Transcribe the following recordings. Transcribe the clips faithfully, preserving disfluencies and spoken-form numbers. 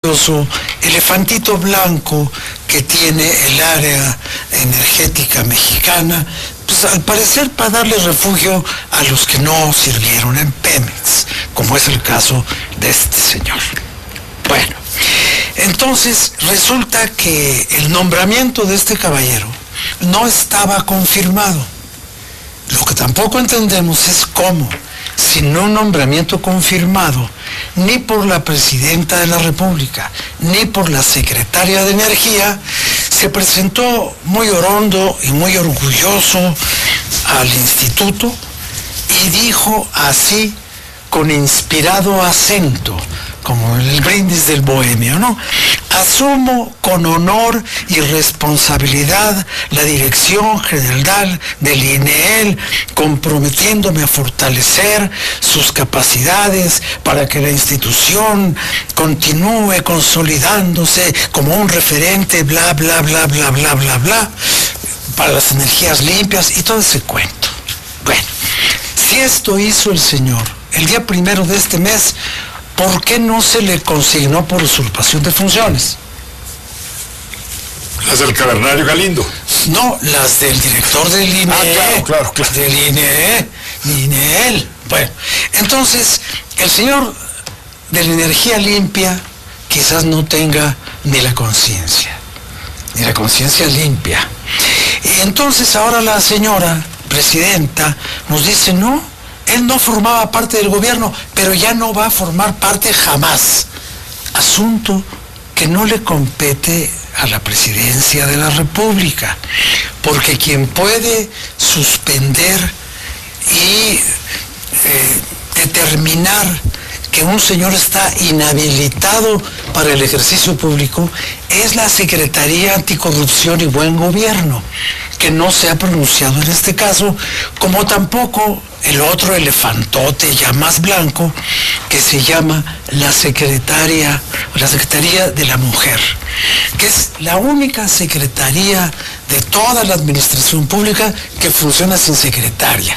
misterioso elefantito blanco que tiene el área energética mexicana, pues al parecer para darle refugio a los que no sirvieron en Pemex, como es el caso de este señor. Bueno, entonces resulta que el nombramiento de este caballero no estaba confirmado. Lo que tampoco entendemos es cómo, sin un nombramiento confirmado, ni por la presidenta de la República, ni por la secretaria de Energía, se presentó muy orondo y muy orgulloso al instituto y dijo así, con inspirado acento, como el brindis del bohemio, ¿no? Asumo con honor y responsabilidad la dirección general del I N E L, comprometiéndome a fortalecer sus capacidades para que la institución continúe consolidándose como un referente, bla, bla, bla, bla, bla, bla, bla, para las energías limpias y todo ese cuento. Bueno, si esto hizo el señor el día primero de este mes, ¿por qué no se le consignó por usurpación de funciones? Las del cavernario Galindo. No, las del director del I N E. Ah, claro, claro, claro. Del I N E, I N E L. Bueno, entonces, el señor de la energía limpia quizás no tenga ni la conciencia, ni la conciencia limpia. Y entonces ahora la señora presidenta nos dice, no, él no formaba parte del gobierno, pero ya no va a formar parte jamás. Asunto que no le compete a la presidencia de la República, porque quien puede suspender y eh, determinar que un señor está inhabilitado para el ejercicio público es la Secretaría Anticorrupción y Buen Gobierno, que no se ha pronunciado en este caso, como tampoco el otro elefantote ya más blanco, que se llama la Secretaría, la Secretaría de la Mujer, que es la única secretaría de toda la administración pública que funciona sin secretaria.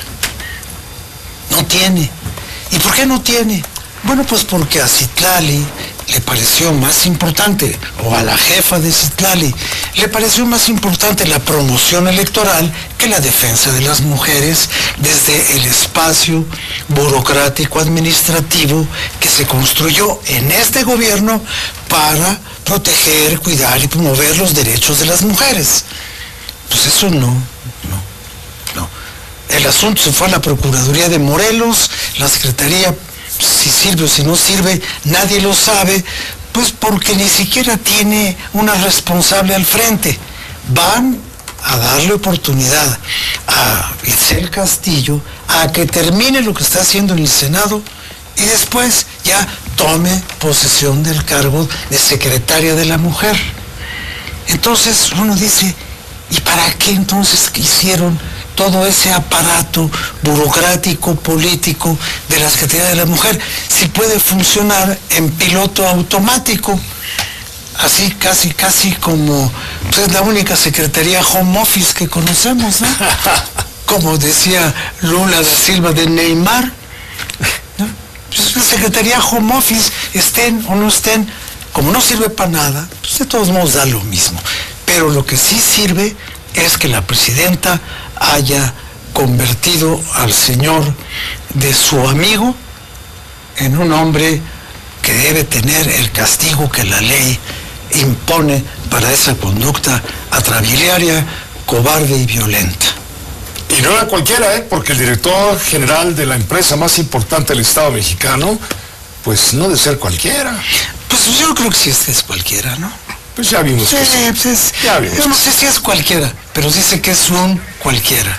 No tiene. ¿Y por qué no tiene? Bueno, pues porque a Citlali le pareció más importante, o a la jefa de Citlali, le pareció más importante la promoción electoral que la defensa de las mujeres desde el espacio burocrático administrativo que se construyó en este gobierno para proteger, cuidar y promover los derechos de las mujeres. Pues eso no, no, no. El asunto se fue a la Procuraduría de Morelos, la Secretaría, si sirve o si no sirve, nadie lo sabe, pues porque ni siquiera tiene una responsable al frente. Van a darle oportunidad a Itzel Castillo a que termine lo que está haciendo en el Senado y después ya tome posesión del cargo de secretaria de la Mujer. Entonces uno dice, ¿y para qué entonces hicieron todo ese aparato burocrático, político de la Secretaría de la Mujer, si puede funcionar en piloto automático? Así casi, casi como, pues es la única secretaría home office que conocemos, ¿no? Como decía Lula da Silva de Neymar, ¿no? Pues la secretaría home office, estén o no estén, como no sirve para nada, pues de todos modos da lo mismo. Pero lo que sí sirve es que la presidenta haya convertido al señor de su amigo en un hombre que debe tener el castigo que la ley impone para esa conducta atrabiliaria, cobarde y violenta. Y no era cualquiera, ¿eh? Porque el director general de la empresa más importante del Estado mexicano, pues no de ser cualquiera. Pues yo creo que sí este es cualquiera, ¿no? Pues ya vimos sí, que sí. Pues es, ya vimos yo no que sé sí. si es cualquiera, pero dice que es un cualquiera.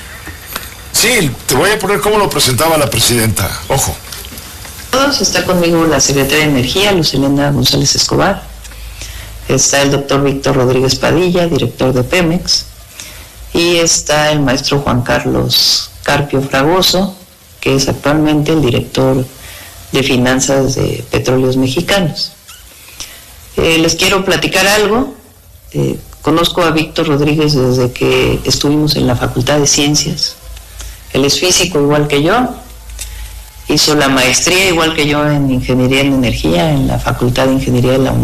Sí, te voy a poner cómo lo presentaba la presidenta. Ojo. Todos, está conmigo la secretaria de Energía, Lucelena González Escobar. Está el doctor Víctor Rodríguez Padilla, director de Pemex. Y está el maestro Juan Carlos Carpio Fragoso, que es actualmente el director de Finanzas de Petróleos Mexicanos. Eh, les quiero platicar algo. Eh, conozco a Víctor Rodríguez desde que estuvimos en la Facultad de Ciencias. Él es físico igual que yo. Hizo la maestría igual que yo en Ingeniería en Energía en la Facultad de Ingeniería de la U N A M.